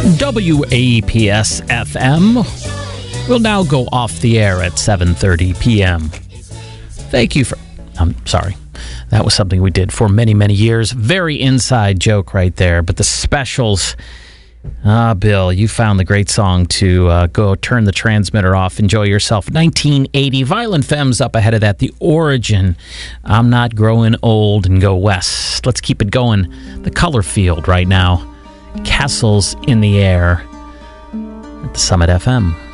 WAPS FM will now go off the air at 7:30 p.m. Thank you for... I'm sorry. That was something we did for many, many years. Very inside joke right there. But the specials... Bill, you found the great song to go turn the transmitter off, enjoy yourself. 1980, Violent Femmes up ahead of that. The Origin, I'm Not Growing Old, and Go West. Let's keep it going. The Color Field right now. Castles in the Air at the Summit FM.